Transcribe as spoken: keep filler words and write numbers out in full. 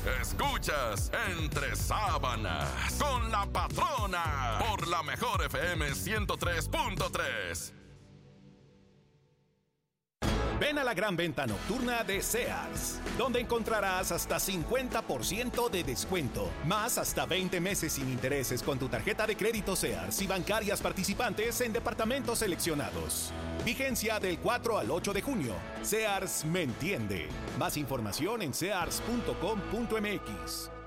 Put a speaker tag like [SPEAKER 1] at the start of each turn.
[SPEAKER 1] Escuchas Entre Sábanas con la patrona por la mejor F M ciento tres punto tres.
[SPEAKER 2] Ven a la gran venta nocturna de Sears, donde encontrarás hasta cincuenta por ciento de descuento, más hasta veinte meses sin intereses con tu tarjeta de crédito Sears y bancarias participantes en departamentos seleccionados. Vigencia del cuatro al ocho de junio. Sears me entiende. Más información en sears punto com punto m x.